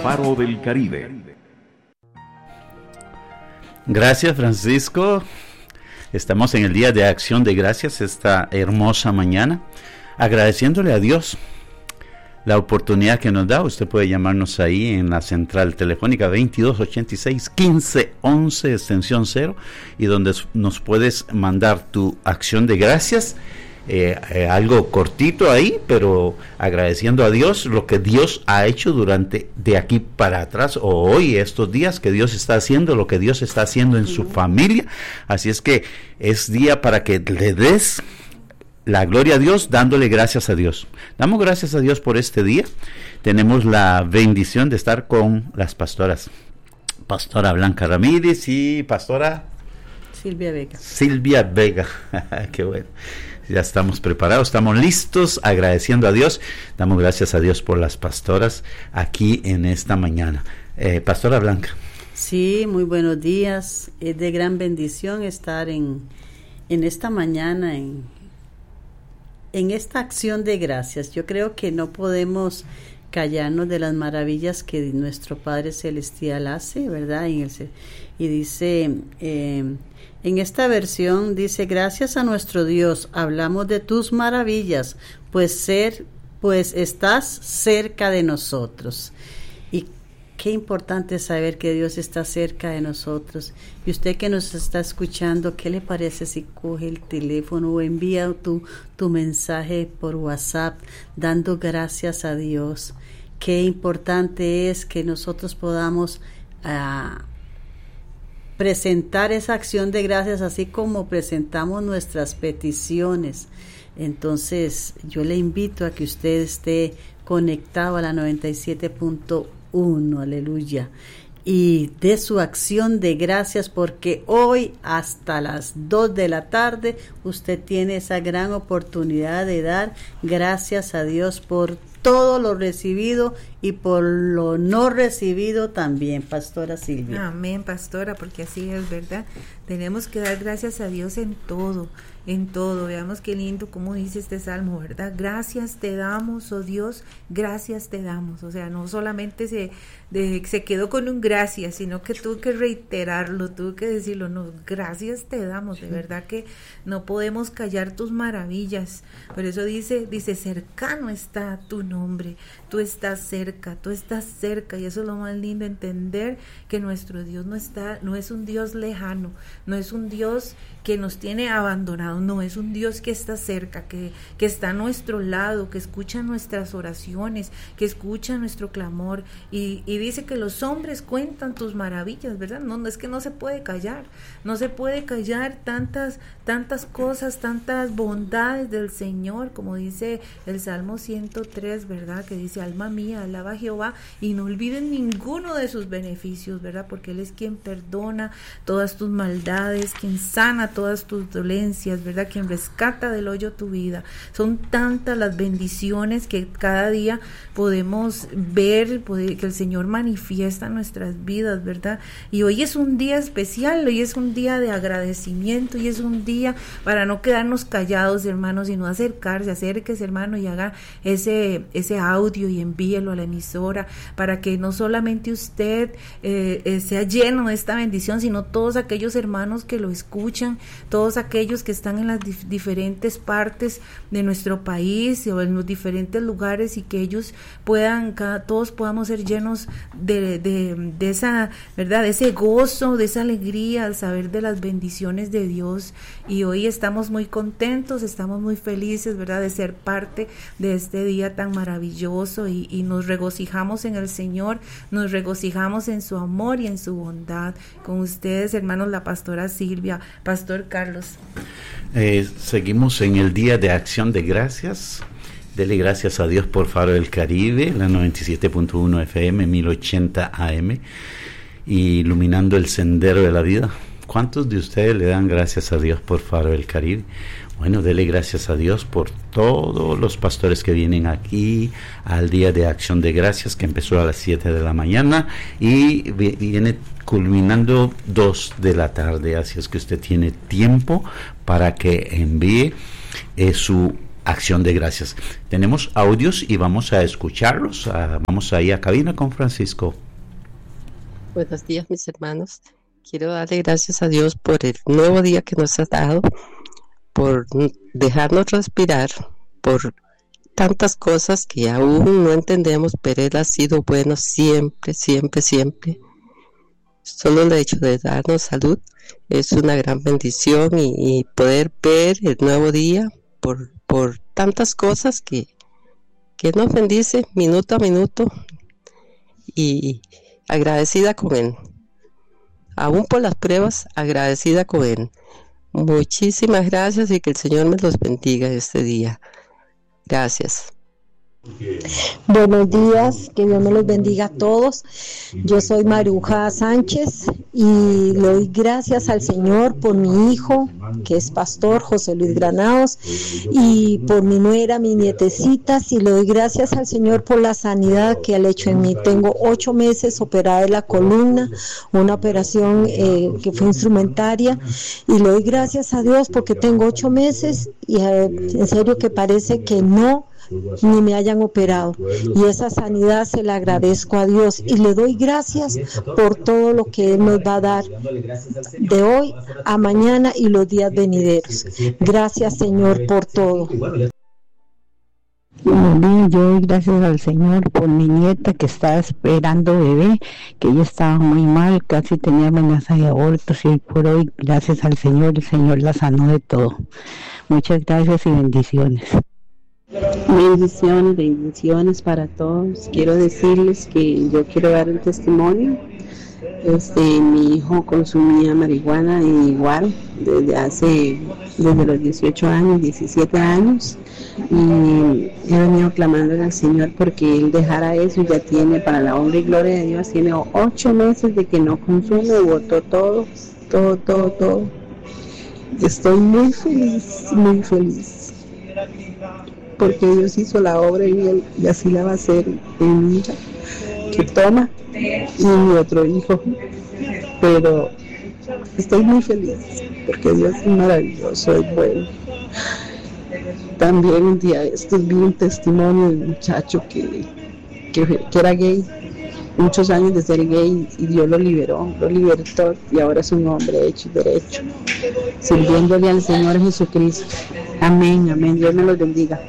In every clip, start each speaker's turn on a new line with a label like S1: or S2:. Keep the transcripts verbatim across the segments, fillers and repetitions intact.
S1: Faro del Caribe.
S2: Gracias, Francisco. Estamos en el Día de Acción de Gracias, esta hermosa mañana, agradeciéndole a Dios la oportunidad que nos da. Usted puede llamarnos ahí en la central telefónica veintidós ochenta y seis quince once extensión cero, y donde nos puedes mandar tu acción de gracias, eh, eh, algo cortito ahí, pero agradeciendo a Dios lo que Dios ha hecho durante de aquí para atrás, o hoy, estos días que Dios está haciendo, lo que Dios está haciendo en su familia. Así es que es día para que le des la gloria a Dios, dándole gracias a Dios. Damos gracias a Dios por este día. Tenemos la bendición de estar con las pastoras, Pastora Blanca Ramírez y Pastora
S3: Silvia Vega.
S2: Silvia Vega. Qué bueno. Ya estamos preparados, estamos listos, agradeciendo a Dios. Damos gracias a Dios por las pastoras aquí en esta mañana. Eh, Pastora Blanca.
S3: Sí, muy buenos días. Es de gran bendición estar en, en esta mañana, en En esta acción de gracias. Yo creo que no podemos callarnos de las maravillas que nuestro Padre Celestial hace, ¿verdad? Y, el, y dice, eh, en esta versión dice, gracias a nuestro Dios, hablamos de tus maravillas, pues ser, pues estás cerca de nosotros. Y qué importante es saber que Dios está cerca de nosotros. Y usted que nos está escuchando, ¿qué le parece si coge el teléfono o envía tu, tu mensaje por WhatsApp dando gracias a Dios? Qué importante es que nosotros podamos uh, presentar esa acción de gracias, así como presentamos nuestras peticiones. Entonces, yo le invito a que usted esté conectado a la noventa y siete punto uno, aleluya, y de su acción de gracias, porque hoy hasta las dos de la tarde usted tiene esa gran oportunidad de dar gracias a Dios por todo lo recibido y por lo no recibido también, Pastora Silvia.
S4: Amén, Pastora, porque así es, ¿verdad? Tenemos que dar gracias a Dios en todo, en todo. Veamos qué lindo como dice este salmo, ¿verdad? Gracias te damos, oh Dios, gracias te damos. O sea, no solamente se, de, se quedó con un gracias, sino que tuvo que reiterarlo, tuvo que decirlo, no, gracias te damos. De verdad que no podemos callar tus maravillas. Por eso dice, dice, cercano está tu nombre, tú estás cerca, tú estás cerca, y eso es lo más lindo, entender que nuestro Dios no está, no es un Dios lejano, no es un Dios que nos tiene abandonados, no, es un Dios que está cerca, que, que está a nuestro lado, que escucha nuestras oraciones, que escucha nuestro clamor, y, y dice que los hombres cuentan tus maravillas, ¿verdad? No, no es que no se puede callar, no se puede callar tantas, tantas cosas, tantas bondades del Señor, como dice el Salmo ciento tres, ¿verdad? Que dice, alma mía, alaba a Jehová, y no olviden ninguno de sus beneficios, ¿verdad? Porque Él es quien perdona todas tus maldades, quien sana todas tus dolencias, ¿verdad? Quien rescata del hoyo tu vida. Son tantas las bendiciones que cada día podemos ver, que el Señor manifiesta en nuestras vidas, ¿verdad? Y hoy es un día especial, hoy es un día de agradecimiento, y es un día para no quedarnos callados, hermanos, sino acercarse, acérquese, hermano, y haga ese, ese audio y envíelo a la emisora, para que no solamente usted eh, eh, sea lleno de esta bendición, sino todos aquellos hermanos que lo escuchan, todos aquellos que están en las dif- diferentes partes de nuestro país o en los diferentes lugares, y que ellos puedan, cada, todos podamos ser llenos de, de, de esa, ¿verdad? De ese gozo, de esa alegría al saber de las bendiciones de Dios. Y hoy estamos muy contentos, estamos muy felices, ¿verdad? De ser parte de este día tan maravilloso, y, y nos regocijamos en el Señor, nos regocijamos en su amor y en su bondad. Con ustedes, hermanos, la pastora Silvia, Pastor Carlos.
S2: Eh, seguimos en el Día de Acción de Gracias. Dele gracias a Dios por Faro del Caribe, la noventa y siete punto uno F M, mil ochenta A M, iluminando el sendero de la vida. ¿Cuántos de ustedes le dan gracias a Dios por Faro del Caribe? Bueno, dele gracias a Dios por todos los pastores que vienen aquí al Día de Acción de Gracias, que empezó a las siete de la mañana y viene culminando dos de la tarde. Así es que usted tiene tiempo para que envíe eh, su Acción de Gracias. Tenemos audios y vamos a escucharlos. Uh, vamos ahí a cabina con Francisco.
S1: Buenos días, mis hermanos. Quiero darle gracias a Dios por el nuevo día que nos ha dado, por dejarnos respirar, por tantas cosas que aún no entendemos, pero Él ha sido bueno siempre, siempre, siempre. Solo el hecho de darnos salud es una gran bendición y, y poder ver el nuevo día por, por tantas cosas que, que nos bendice minuto a minuto, y agradecida con Él. Aún por las pruebas, agradecida con Él. Muchísimas gracias y que el Señor me los bendiga este día. Gracias.
S5: Buenos días, que Dios me los bendiga a todos. Yo soy Maruja Sánchez y le doy gracias al Señor por mi hijo, que es pastor José Luis Granados, y por mi nuera, mis nietecitas, y le doy gracias al Señor por la sanidad que ha hecho en mí. Tengo ocho meses operada de la columna, una operación eh, que fue instrumentaria, y le doy gracias a Dios porque tengo ocho meses y eh, en serio que parece que no ni me hayan operado, y esa sanidad se la agradezco a Dios y le doy gracias por todo lo que Él nos va a dar de hoy a mañana y los días venideros. Gracias, Señor, por todo.
S6: Buenos días, yo doy gracias al Señor por mi nieta que está esperando bebé, que ella estaba muy mal, casi tenía amenaza de abortos, y por hoy, gracias al Señor, el Señor la sanó de todo. Muchas gracias y bendiciones.
S7: Bendiciones, bendiciones para todos. Quiero decirles que yo quiero dar un testimonio. Este, mi hijo consumía marihuana y guaro desde hace, desde los dieciocho años, diecisiete años, y he venido clamándole al Señor porque Él dejara eso. Ya tiene, para la honra y gloria de Dios, tiene ocho meses de que no consume, botó todo, todo, todo, todo. Estoy muy feliz, muy feliz, porque Dios hizo la obra y, él, y así la va a hacer en mi hija, que toma, y mi otro hijo. Pero estoy muy feliz porque Dios es maravilloso, es bueno. También un día de estos vi un testimonio de un muchacho que, que, que era gay, muchos años de ser gay, y Dios lo liberó, lo libertó, y ahora es un hombre hecho y derecho, sirviéndole al Señor Jesucristo. Amén, amén. Dios me los bendiga.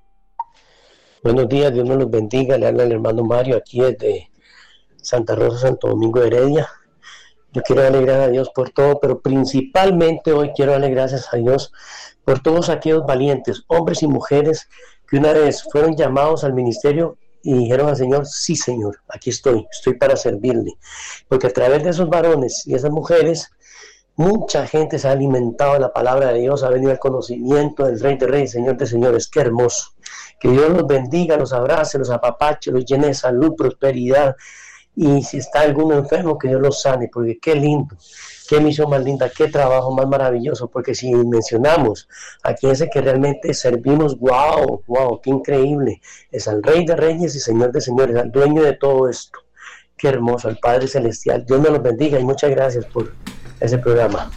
S8: Buenos días, Dios me los bendiga. Le habla el hermano Mario aquí desde Santa Rosa, Santo Domingo de Heredia. Yo quiero darle gracias a Dios por todo, pero principalmente hoy quiero darle gracias a Dios por todos aquellos valientes, hombres y mujeres, que una vez fueron llamados al ministerio y dijeron al Señor: sí, Señor, aquí estoy, estoy para servirle. Porque a través de esos varones y esas mujeres, mucha gente se ha alimentado de la palabra de Dios, ha venido al conocimiento del Rey de Reyes, Señor de Señores. Qué hermoso. Que Dios los bendiga, los abrace, los apapache, los llene de salud, prosperidad. Y si está alguno enfermo, que Dios los sane, porque qué lindo, qué misión más linda, qué trabajo más maravilloso. Porque si mencionamos a quien es el que realmente servimos, wow, wow, qué increíble. Es al Rey de Reyes y Señor de Señores, al dueño de todo esto. Qué hermoso, al Padre Celestial. Dios me los bendiga y muchas gracias por ese programa.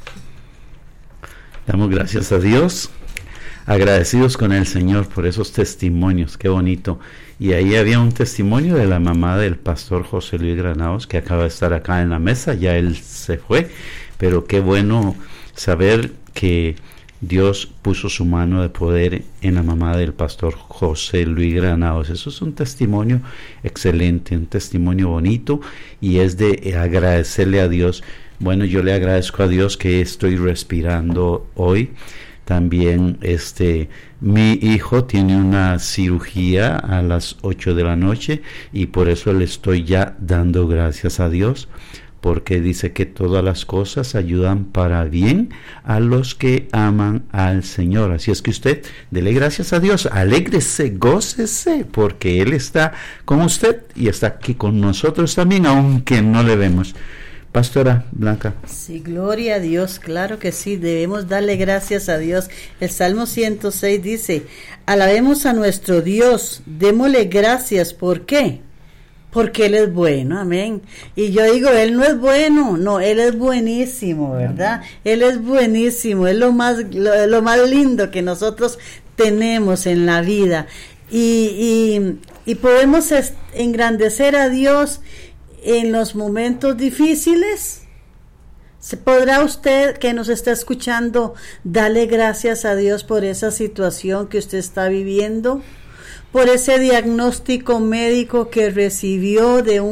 S2: Damos gracias a Dios, agradecidos con el Señor por esos testimonios, qué bonito. Y ahí había un testimonio de la mamá del pastor José Luis Granados, que acaba de estar acá en la mesa, ya él se fue, pero qué bueno saber que Dios puso su mano de poder en la mamá del pastor José Luis Granados. Eso es un testimonio excelente, un testimonio bonito, y es de agradecerle a Dios. Bueno, yo le agradezco a Dios que estoy respirando hoy. También este mi hijo tiene una cirugía a las ocho de la noche, y por eso le estoy ya dando gracias a Dios, porque dice que todas las cosas ayudan para bien a los que aman al Señor. Así es que usted dele gracias a Dios, alégrese, gócese, porque Él está con usted y está aquí con nosotros también, aunque no le vemos. Pastora Blanca.
S3: Sí, gloria a Dios, claro que sí, debemos darle gracias a Dios. El Salmo ciento seis dice: alabemos a nuestro Dios, démosle gracias. ¿Por qué? Porque Él es bueno, amén. Y yo digo, Él no es bueno, no, Él es buenísimo, ¿verdad? Él es buenísimo, es lo más, lo, lo más lindo que nosotros tenemos en la vida y, y, y podemos engrandecer a Dios en los momentos difíciles. ¿Podrá usted que nos está escuchando darle gracias a Dios por esa situación que usted está viviendo? Por ese diagnóstico médico que recibió de un